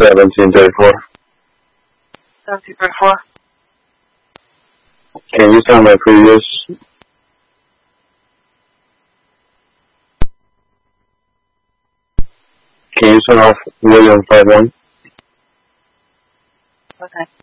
1734. 1734. Can you tell my previous? Can you turn off William 51? Okay.